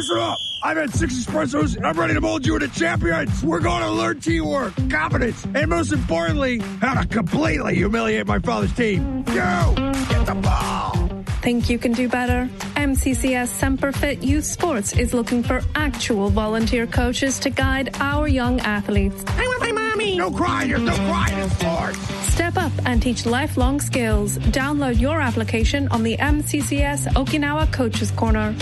Loosen up. I've had 6 espressos, and I'm ready to mold you into champions. We're going to learn teamwork, confidence, and most importantly, how to completely humiliate my father's team. You, get the ball. Think you can do better? MCCS Semperfit Youth Sports is looking for actual volunteer coaches to guide our young athletes. I want my mommy. No crying. There's no crying in sports. Step up and teach lifelong skills. Download your application on the MCCS Okinawa Coaches Corner.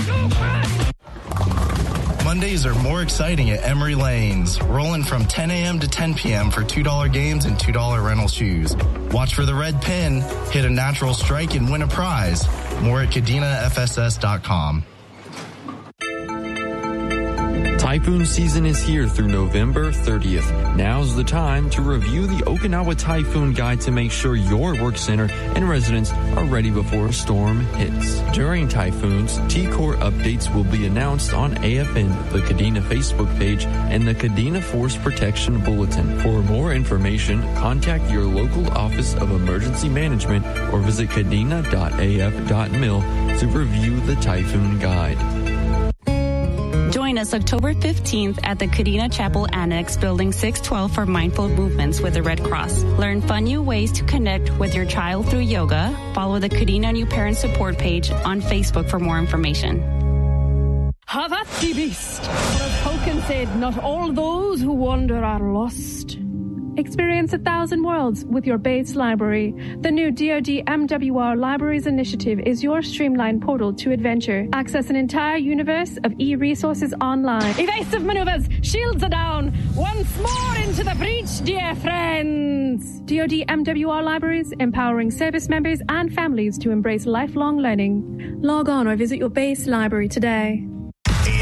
Mondays are more exciting at Emery Lanes. Rolling from 10 a.m. to 10 p.m. for $2 games and $2 rental shoes. Watch for the red pin, hit a natural strike, and win a prize. More at KadinaFSS.com. Typhoon season is here through November 30th. Now's the time to review the Okinawa Typhoon Guide to make sure your work center and residents are ready before a storm hits. During typhoons, T-Core updates will be announced on AFN, the Kadena Facebook page, and the Kadena Force Protection Bulletin. For more information, contact your local Office of Emergency Management or visit kadena.af.mil to review the Typhoon Guide. Join us October 15th at the Kadena Chapel Annex, Building 612 for Mindful Movements with the Red Cross. Learn fun new ways to connect with your child through yoga. Follow the Kadena New Parent Support page on Facebook for more information. Havati beast! As Tolkien said, not all those who wander are lost. Experience 1,000 worlds with your base library. The new DoD MWR Libraries Initiative is your streamlined portal to adventure. Access an entire universe of e-resources online. Evasive maneuvers, shields are down. Once more into the breach, dear friends. DoD MWR Libraries, empowering service members and families to embrace lifelong learning. Log on or visit your base library today.